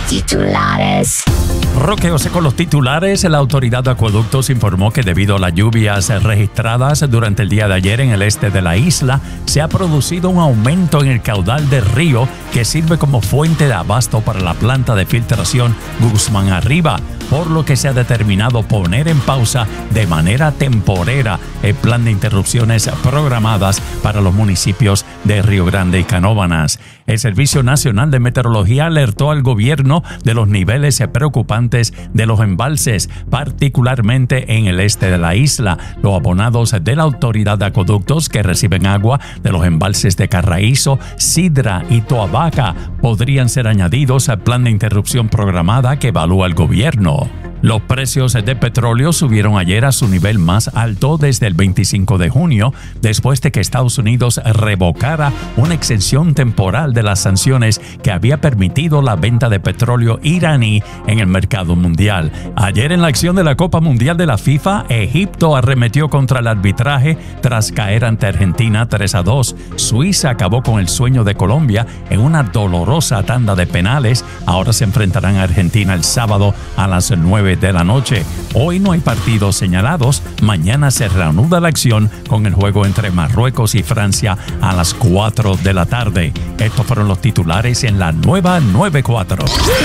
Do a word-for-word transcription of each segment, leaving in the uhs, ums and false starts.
Titulares. Roque José con los titulares. La Autoridad de Acueductos informó que debido a las lluvias registradas durante el día de ayer en el este de la isla, se ha producido un aumento en el caudal del río que sirve como fuente de abasto para la planta de filtración Guzmán Arriba, por lo que se ha determinado poner en pausa de manera temporera el plan de interrupciones programadas para los municipios de Río Grande y Canóvanas. El Servicio Nacional de Meteorología alertó al gobierno de los niveles preocupantes de los embalses, particularmente en el este de la isla. Los abonados de la Autoridad de Acueductos que reciben agua de los embalses de Carraízo, Sidra y Toabaca podrían ser añadidos al plan de interrupción programada que evalúa el gobierno. Los precios de petróleo subieron ayer a su nivel más alto desde el veinticinco de junio, después de que Estados Unidos revocara una exención temporal de las sanciones que había permitido la venta de petróleo iraní en el mercado mundial. Ayer, en la acción de la Copa Mundial de la FIFA, Egipto arremetió contra el arbitraje tras caer ante Argentina tres a dos. Suiza acabó con el sueño de Colombia en una dolorosa tanda de penales. Ahora se enfrentarán a Argentina el sábado a las nueve de la noche. Hoy no hay partidos señalados. Mañana se reanuda la acción con el juego entre Marruecos y Francia a las cuatro de la tarde. Estos fueron los titulares en la nueva noventa y cuatro.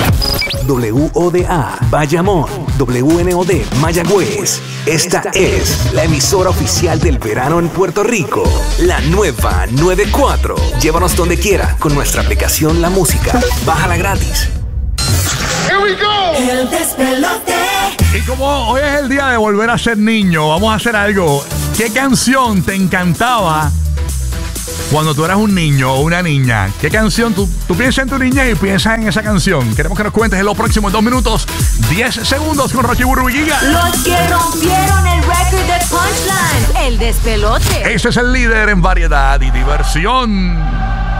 W O D A Bayamón, W N O D Mayagüez. Esta es la emisora oficial del verano en Puerto Rico. La nueva noventa y cuatro. Llévanos donde quiera con nuestra aplicación La Música. Bájala gratis. Here we go. El despelote. Y como hoy es el día de volver a ser niño, vamos a hacer algo. ¿Qué canción te encantaba cuando tú eras un niño o una niña? ¿Qué canción? Tú, tú piensas en tu niñez y piensas en esa canción. Queremos que nos cuentes en los próximos dos minutos, diez segundos con Rocky Burbu y Giga. Los que rompieron el récord de Punchline. El despelote. Ese es el líder en variedad y diversión.